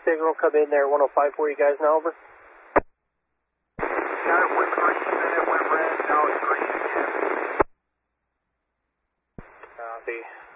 signal come in there, 105 for you guys now, over. Got it, went green, then it went red, now it's green again. Copy.